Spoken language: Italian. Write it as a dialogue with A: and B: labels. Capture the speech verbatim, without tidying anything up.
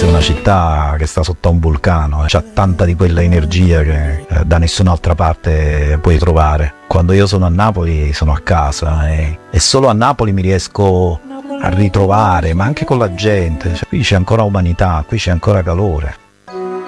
A: Firenze è una città che sta sotto a un vulcano, eh. C'ha tanta di quella energia che eh, da nessun'altra parte puoi trovare. Quando io sono a Napoli sono a casa e, e solo a Napoli mi riesco a ritrovare, ma anche con la gente. Cioè, qui c'è ancora umanità, qui c'è ancora calore.